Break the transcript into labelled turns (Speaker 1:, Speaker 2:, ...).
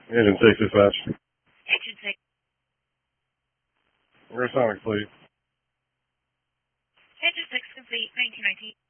Speaker 1: Engine 6 dispatch.
Speaker 2: Engine 6.
Speaker 1: Sonic, please.
Speaker 2: Engine 6 complete, 1919.